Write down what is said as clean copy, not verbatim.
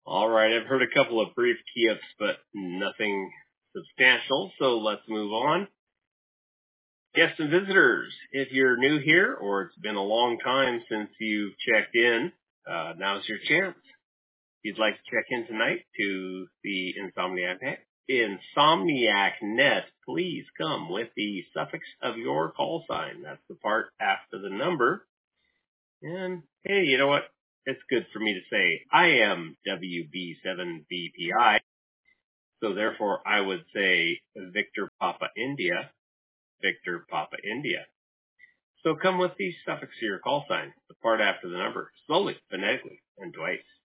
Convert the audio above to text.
All right, I've heard a couple of brief key-ups, but nothing substantial, so let's move on. Guests and visitors, if you're new here or it's been a long time since you've checked in, now's your chance. If you'd like to check in tonight to the Insomniac Net, please come with the suffix of your call sign. That's the part after the number. And hey, you know what? It's good for me to say I am WB7BPI. So therefore I would say Victor Papa India, Victor Papa India. So come with the suffix to your call sign, the part after the number, slowly, phonetically, and twice.